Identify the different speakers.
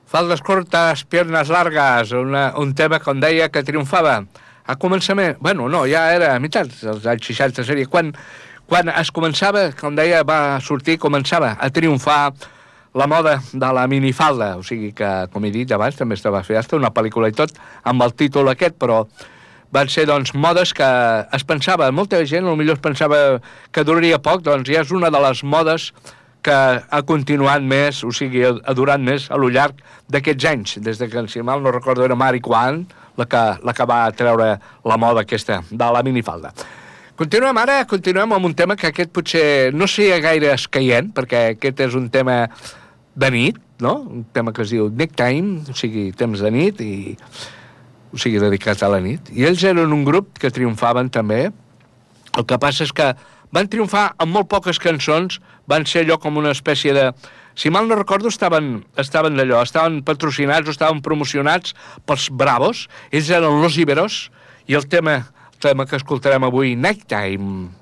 Speaker 1: Faldes cortes, piernas largas, un tema, com deia, que triomfava. A començament, bueno, no, ja era a mitjans dels anys 60, seria quan es començava, com deia, començava a triomfar la moda de la minifalda, o sigui que, com he dit abans, també estava fent una pel·lícula i tot, amb el títol aquest, però van ser, doncs, modes que es pensava, molta gent potser es pensava que duraria poc, doncs ja és una de les modes que ha continuat més, o sigui, ha durat més a lo llarg d'aquests anys, des de que, si mal no recordo, era Mary Quant, la que va treure la moda aquesta de la minifalda. Continuem amb un tema que aquest potser no seria gaire escaient, perquè aquest és un tema de nit, no? Un tema que es diu Nighttime, o sigui, temps de nit, o sigui, dedicat a la nit. I ells eren un grup que triomfaven també. El que passa és que van triomfar amb molt poques cançons, van ser allò com una espècie de... Si mal no recordo, estaven d'allò, estaven patrocinats o estaven promocionats pels Bravos, ells eren Los Iberos, i el tema que escoltarem avui, Nighttime.